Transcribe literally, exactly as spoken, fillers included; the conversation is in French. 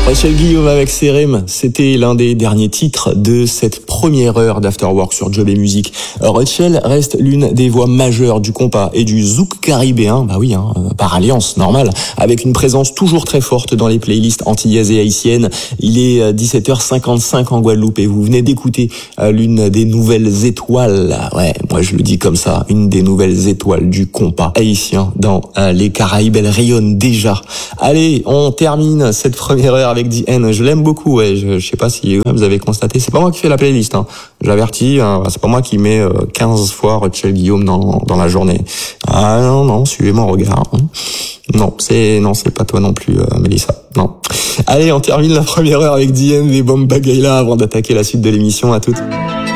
Rachel Guillaume avec Serim, c'était l'un des derniers titres de cette première heure d'Afterwork sur Job et Musique. Rachel reste l'une des voix majeures du compas et du zouk caribéen, bah oui, hein, par alliance, normal, avec une présence toujours très forte dans les playlists antillaises et haïtiennes. Il est dix-sept heures cinquante-cinq en Guadeloupe et vous venez d'écouter l'une des nouvelles étoiles, ouais, moi je le dis comme ça, une des nouvelles étoiles du compas haïtien dans les Caraïbes. Elle rayonne déjà. Allez, on termine cette première heure avec D N. Je l'aime beaucoup, ouais. Je, je sais pas si vous avez constaté. C'est pas moi qui fais la playlist, hein. J'avertis, hein. C'est pas moi qui mets euh, quinze fois Rachel Guillaume dans, dans la journée. Ah non, non, suivez mon regard. Hein. Non, c'est, non, c'est pas toi non plus, euh, Mélissa. Non. Allez, on termine la première heure avec D N, les bombes bagailles là avant d'attaquer la suite de l'émission. À toutes.